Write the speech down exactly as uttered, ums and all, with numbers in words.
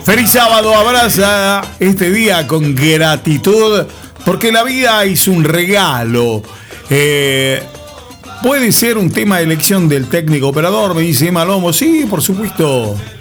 Feliz sábado, abraza este día con gratitud, porque la vida es un regalo. Eh, puede ser un tema de elección del técnico operador, me dice Emma Lomo. Sí, por supuesto.